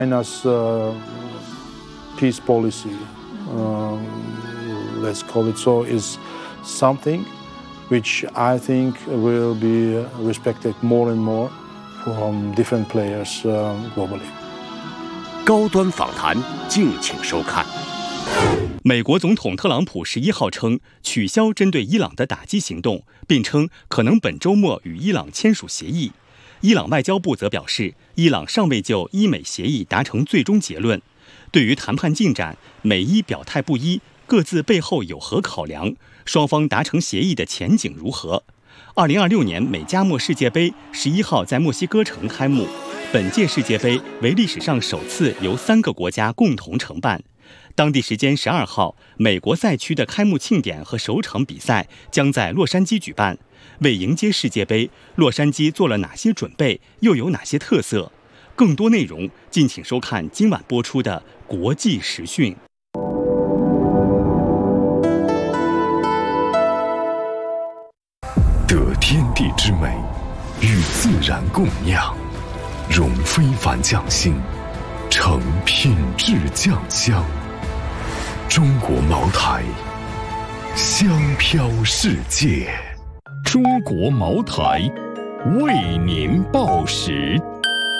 China's peace policy, let's call it so, is something which I think will be respected more and more from different players globally. 高端访谈，敬请收看。 美国总统特朗普11号称取消针对伊朗的打击行动，并称可能本周末与伊朗签署协议。伊朗外交部则表示，伊朗尚未就伊美协议达成最终结论。对于谈判进展，美伊表态不一，各自背后有何考量？双方达成协议的前景如何？2026年美加墨世界杯11号在墨西哥城开幕。本届世界杯为历史上首次由3个国家共同承办。当地时间12号，美国赛区的开幕庆典和首场比赛将在洛杉矶举办。为迎接世界杯，洛杉矶做了哪些准备，又有哪些特色？更多内容敬请收看今晚播出的国际时讯。 得天地之美，与自然共酿，融非凡匠心，成品质酱香。中国茅台，香飘世界。 中国茅台，为您报时。